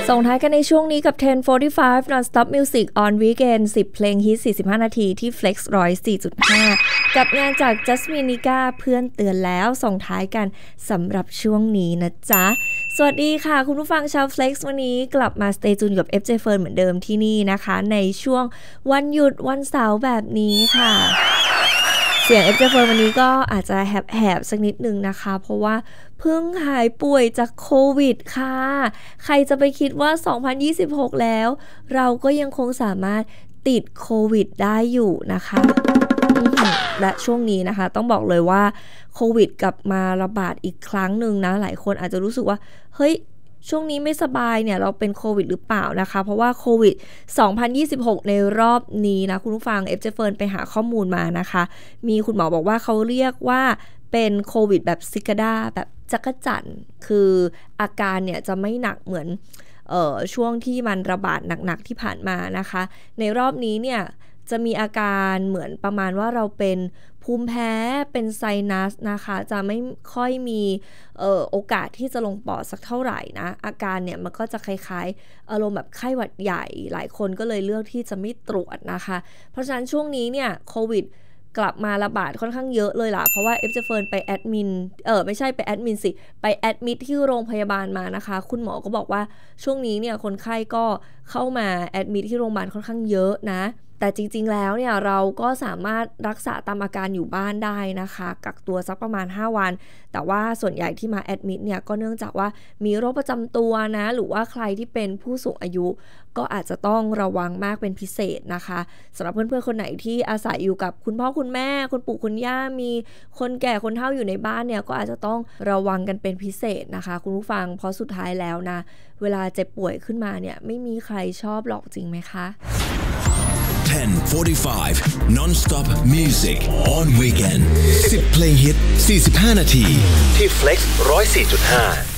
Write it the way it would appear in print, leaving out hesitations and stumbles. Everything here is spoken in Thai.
ส่งท้ายกันในช่วงนี้กับ 10:45 Non-Stop Music on Weekend 10 เพลงฮิต 45 นาทีที่ Flex 104.5 กับงานจาก Jasmine Nika เพื่อนเตือนแล้วส่งท้ายกันสำหรับช่วงนี้นะจ๊ะสวัสดีค่ะคุณผู้ฟังชาว Flex วันนี้กลับมา Stay Tuned กับ FJ Fern เหมือนเดิมที่นี่นะคะในช่วงวันหยุดวันเสาร์แบบนี้ค่ะเสียง FJ Fern วันนี้ก็อาจจะแหบสักนิดนึงนะคะเพราะว่าเพิ่งหายป่วยจากโควิดค่ะใครจะไปคิดว่า2026แล้วเราก็ยังคงสามารถติดโควิดได้อยู่นะคะและช่วงนี้นะคะต้องบอกเลยว่าโควิดกลับมาระบาดอีกครั้งหนึ่งนะหลายคนอาจจะรู้สึกว่าเฮ้ยช่วงนี้ไม่สบายเนี่ยเราเป็นโควิดหรือเปล่านะคะเพราะว่าโควิด2026ในรอบนี้นะคุณผู้ฟัง FJ Fern ไปหาข้อมูลมานะคะมีคุณหมอบอกว่าเขาเรียกว่าเป็นโควิดแบบซิกาดาแบบจักจั่นคืออาการเนี่ยจะไม่หนักเหมือนช่วงที่มันระบาดหนักๆที่ผ่านมานะคะในรอบนี้เนี่ยจะมีอาการเหมือนประมาณว่าเราเป็นภูมิแพ้เป็นไซนัสนะคะจะไม่ค่อยมีโอกาสที่จะลงปอดสักเท่าไหร่นะอาการเนี่ยมันก็จะคล้ายๆอารมณ์แบบไข้หวัดใหญ่หลายคนก็เลยเลือกที่จะไม่ตรวจนะคะเพราะฉะนั้นช่วงนี้เนี่ยโควิดกลับมาระบาดค่อนข้างเยอะเลยล่ะเพราะว่า FJ Fern ไปแอดมินไม่ใช่ไปแอดมินสิไปแอดมิทที่โรงพยาบาลมานะคะคุณหมอก็บอกว่าช่วงนี้เนี่ยคนไข้ก็เข้ามาแอดมิทที่โรงพยาบาลค่อนข้างเยอะนะแต่จริงๆแล้วเนี่ยเราก็สามารถรักษาตามอาการอยู่บ้านได้นะคะกักตัวสักประมาณ5วันแต่ว่าส่วนใหญ่ที่มาแอดมิทเนี่ยก็เนื่องจากว่ามีโรคประจำตัวนะหรือว่าใครที่เป็นผู้สูงอายุก็อาจจะต้องระวังมากเป็นพิเศษนะคะสำหรับเพื่อนๆคนไหนที่อาศัยอยู่กับคุณพ่อคุณแม่คุณปู่คุณย่ามีคนแก่คนเฒ่าอยู่ในบ้านเนี่ยก็อาจจะต้องระวังกันเป็นพิเศษนะคะคุณผู้ฟังเพราะสุดท้ายแล้วนะเวลาเจ็บป่วยขึ้นมาเนี่ยไม่มีใครชอบหรอกจริงไหมคะ 10:45 Non-Stop Music on Weekend 10 เพลงฮิต 45 นาทีที่ Flex 104.5